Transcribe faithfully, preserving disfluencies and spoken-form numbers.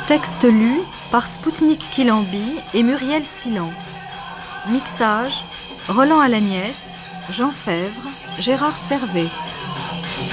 Texte lu par Spoutnik Kilambi et Muriel Silan. Mixage, Roland Alagnès, Jean Fèvre, Gérard Servet.